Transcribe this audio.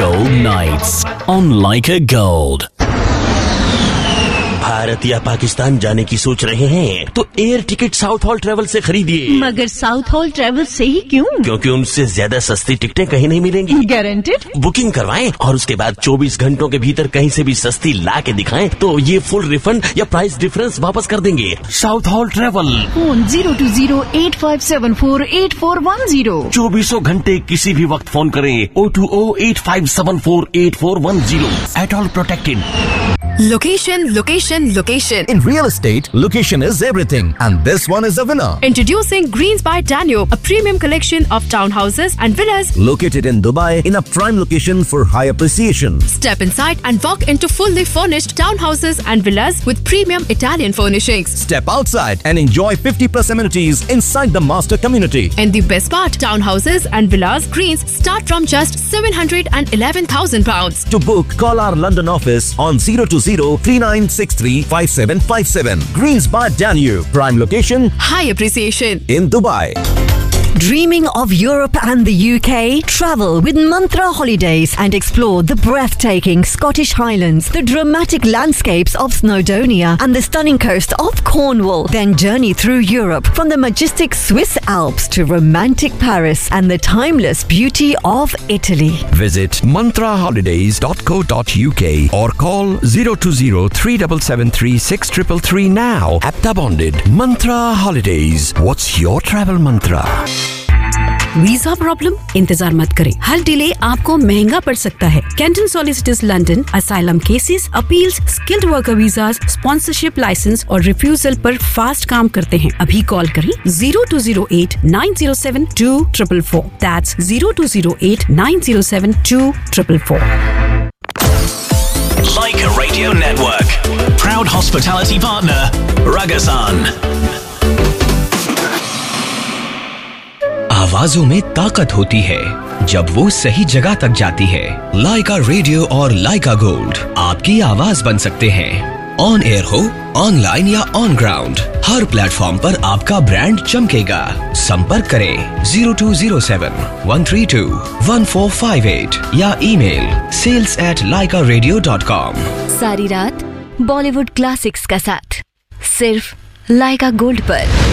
Gold Nights on Leica Gold. Bharat या पाकिस्तान जाने की सोच रहे हैं तो air ticket south hall travel से खरीदिए। मगर साउथ हॉल ट्रेवल से ही क्यों? क्योंकि उनसे ज्यादा सस्ती टिकटें कहीं नहीं मिलेंगी। गारंटेड? बुकिंग करवाएं और उसके बाद 24 घंटों के भीतर कहीं से भी सस्ती ला के दिखाएं तो ये फुल रिफंड या प्राइस डिफरेंस वापस कर देंगे। South hall travel. फोन 020-8574-8410। 24 घंटे किसी भी वक्त फोन करें 020-8574-8410। At all protected. Location, location, location. In real estate, location is everything. And this one is a winner. Introducing Greens by Danube, a premium collection of townhouses and villas. Located in Dubai in a prime location for high appreciation. Step inside and walk into fully furnished townhouses and villas with premium Italian furnishings. Step outside and enjoy 50+ amenities inside the master community. And the best part, townhouses and villas Greens start from just £711,000. To book, call our London office on 020-3963-5757. Greens by Danube. Prime location. High appreciation. In Dubai. Dreaming of Europe and the UK? Travel with Mantra Holidays and explore the breathtaking Scottish Highlands, the dramatic landscapes of Snowdonia and the stunning coast of Cornwall. Then journey through Europe from the majestic Swiss Alps to romantic Paris and the timeless beauty of Italy. Visit mantraholidays.co.uk or call 020-3773-6333 now. Apta bonded. Mantra Holidays. What's your travel mantra? Visa problem? इंतजार मत करें, हर delay आपको महंगा पड़ सकता है। Canton solicitors London asylum cases, appeals, skilled worker visas, sponsorship licence और refusal पर फास्ट काम करते हैं। अभी कॉल करें 0208-907-2444। That's 0208-907-2444। Leica Radio Network. Proud hospitality partner, Ragasan. आवाजों में ताकत होती है जब वो सही जगह तक जाती है। लाइका रेडियो और लाइका गोल्ड आपकी आवाज बन सकते हैं। ऑन एयर हो, ऑनलाइन या ऑन ग्राउंड, हर प्लेटफॉर्म पर आपका ब्रांड चमकेगा। संपर्क करें 0207-132-1458 या ईमेल sales@laikaradio.com। सारी रात बॉलीवुड क्लासिक्स का साथ सिर्फ लाइका गोल्ड पर।